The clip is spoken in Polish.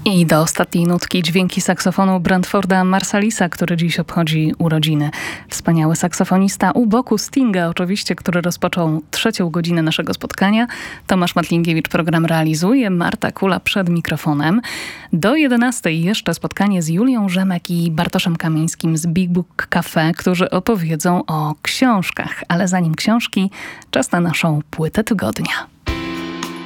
I do ostatniej nutki dźwięki saksofonu Branforda Marsallisa, który dziś obchodzi urodziny. Wspaniały saksofonista u boku Stinga oczywiście, który rozpoczął 3. godzinę naszego spotkania. Tomasz Matlingiewicz program realizuje, Marta Kula przed mikrofonem. Do 11 jeszcze spotkanie z Julią Rzemek i Bartoszem Kamińskim z Big Book Cafe, którzy opowiedzą o książkach. Ale zanim książki, czas na naszą płytę tygodnia.